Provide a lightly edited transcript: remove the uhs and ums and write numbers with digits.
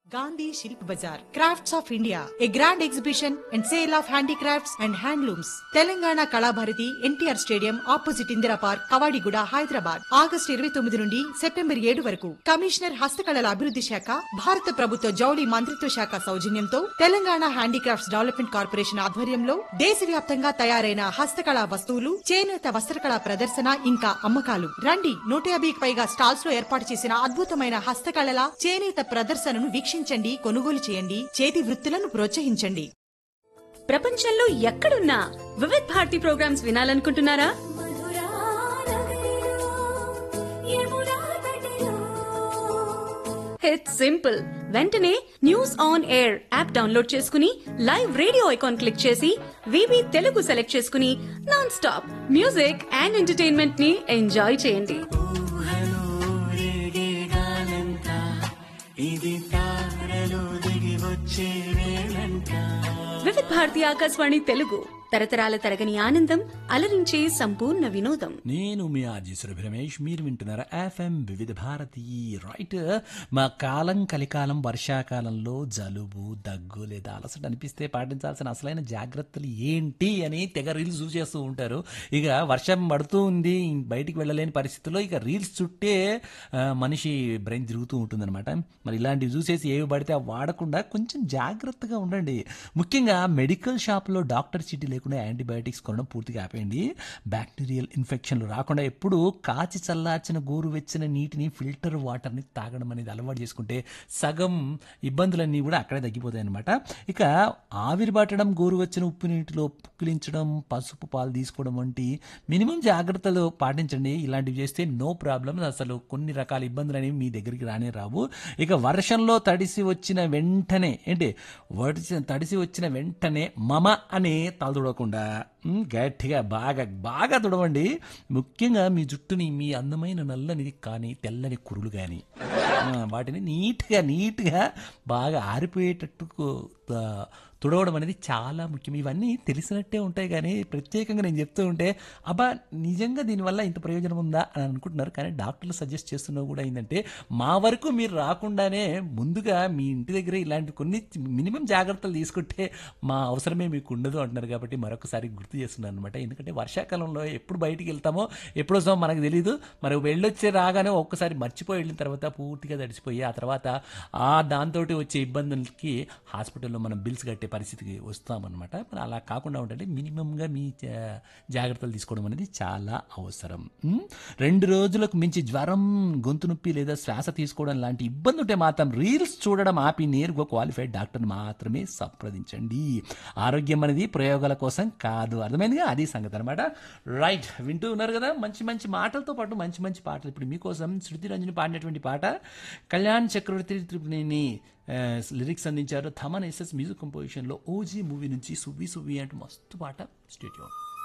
Gandhi Shilp Bazaar, Crafts of India, a grand exhibition and sale of handicrafts and handlooms. Telangana Kalabharati, NTR Stadium, opposite Indira Park, Kavadiguda, Hyderabad. August 29 నుండి September 7 వరకు. Commissioner హస్తకళల అభివృద్ధి శాఖ, భారత ప్రభుత్వ జౌళి మంత్రిత్వ శాఖ సౌజన్యంతో తెలంగాణ హ్యాండీక్రాఫ్ట్స్ డెవలప్మెంట్ కార్పొరేషన్ ఆధ్వర్యంలో దేశవ్యాప్తంగా తయారైన హస్తకళా వస్తువులు, చేనేత వస్త్రకళా ప్రదర్శన ఇంకా అమ్మకాలు. రండి, 150కి పైగా స్టాల్స్ లో ఏర్పాటు చేసిన అద్భుతమైన హస్తకళల, చేనేత ప్రదర్శనను వీక్షించండి, కొనుగోలు చేయండి, చేతి వృత్తులను ప్రోత్సహించండి. ప్రపంచంలో ఎక్కడున్నా Vividh Bharati programmes వినాలనుకుంటున్నారా? It's simple. వెంటనే news on air app download చేసుకుని లైవ్ రేడియో ఐకాన్ క్లిక్ చేసి వివి తెలుగు సెలెక్ట్ చేసుకుని non stop music and entertainment ని ఎంజాయ్ చేయండి. వివిధ భారతి ఆకాశవాణి తెలుగు, తరతరాల తరగని ఆనందం, అలరించే సంపూర్ణ వినోదం. నేను మీ ఆర్జీ సురభి రమేష్, మీరు వింటున్నారా ఎఫ్ఎం వివిధ భారతి. రైట్, మా కాలం కలికాలం వర్షాకాలంలో జలుబు, దగ్గు లేదా అలసట అనిపిస్తే పాటించాల్సిన అసలైన జాగ్రత్తలు ఏంటి అని తెగ రీల్స్ చూసేస్తూ ఉంటారు. ఇక వర్షం పడుతూ ఉంది, బయటికి వెళ్ళలేని పరిస్థితుల్లో ఇక రీల్స్ చుట్టే మనిషి బ్రెయిన్ తిరుగుతూ ఉంటుందన్నమాట. మరి ఇలాంటివి చూసేసి ఏవి పడితే అవి వాడకుండా కొంచెం జాగ్రత్తగా ఉండండి. ముఖ్యంగా మెడికల్ షాప్లో డాక్టర్ చీటీ లేకుండా యాంటీబయాటిక్స్ కొనడం పూర్తిగా ఆపేయండి. బ్యాక్టీరియల్ ఇన్ఫెక్షన్లు రాకుండా ఎప్పుడు కాచి చల్లార్చిన గోరువెచ్చని నీటిని, ఫిల్టర్ వాటర్ని తాగడం అనేది అలవాటు చేసుకుంటే సగం ఇబ్బందులన్నీ కూడా అక్కడే తగ్గిపోతాయి అన్నమాట. ఇక ఆవిరిబాటడం, గోరువెచ్చని ఉప్పు నీటిలో పుక్కిలించడం, పసుపు పాలు తీసుకోవడం వంటి మినిమం జాగ్రత్తలు పాటించండి. ఇలాంటివి చేస్తే నో ప్రాబ్లం, అసలు కొన్ని రకాల ఇబ్బందులు అనేవి మీ దగ్గరికి రానే రావు. ఇక వర్షంలో తడిసి వచ్చిన వెంటనే మమ అనే తలదూడకుండా గట్టిగా బాగా తుడవండి. ముఖ్యంగా మీ జుట్టుని, మీ అందమైన నల్లని కానీ తెల్లని కురులు కానీ వాటిని నీట్గా బాగా ఆరిపోయేటట్టు తుడవడం అనేది చాలా ముఖ్యం. ఇవన్నీ తెలిసినట్టే ఉంటాయి, కానీ ప్రత్యేకంగా నేను చెప్తూ ఉంటే అబ్బా నిజంగా దీనివల్ల ఇంత ప్రయోజనం ఉందా అని అనుకుంటున్నారు. కానీ డాక్టర్లు సజెస్ట్ చేస్తున్నా కూడా ఏంటంటే, మా వరకు మీరు రాకుండానే ముందుగా మీ ఇంటి దగ్గర ఇలాంటి కొన్ని మినిమం జాగ్రత్తలు తీసుకుంటే మా అవసరమే మీకు ఉండదు అంటున్నారు. కాబట్టి మరొకసారి గుర్తు చేస్తున్నాను అనమాట. ఎందుకంటే వర్షాకాలంలో ఎప్పుడు బయటికి వెళ్తామో ఎప్పుడు వస్తామో మనకు తెలియదు. మరి వెళ్ళొచ్చే రాగానే ఒక్కసారి మర్చిపోయి వెళ్ళిన తర్వాత పూర్తిగా తడిసిపోయి ఆ తర్వాత దాంతో వచ్చే ఇబ్బందులకి హాస్పిటల్లో మనం బిల్స్ కట్టే పరిస్థితికి వస్తామన్నమాట. మరి అలా కాకుండా ఉంటే మినిమంగా మీ జాగ్రత్తలు తీసుకోవడం అనేది చాలా అవసరం. 2 రోజులకు మించి జ్వరం, గొంతు నొప్పి లేదా శ్వాస తీసుకోవడం లాంటి ఇబ్బంది ఉంటే మాత్రం రీల్స్ చూడడం ఆపి నేరుగా క్వాలిఫైడ్ డాక్టర్ని మాత్రమే సంప్రదించండి. ఆరోగ్యం అనేది ప్రయోగాల కోసం కాదు, అర్థమైందిగా? అది సంగతి అనమాట. రైట్, వింటూ ఉన్నారు కదా మంచి మాటలతో పాటు మంచి పాటలు. ఇప్పుడు మీకోసం శృతి రంజని పాడినటువంటి పాట, కళ్యాణ్ చక్రవర్తి త్రిపుణిని లిరిక్స్ అందించారు. Thaman SS music కంపోజిషన్లో OG movie నుంచి సువ్వి అంటూ మస్తు పాట. స్టేడియం.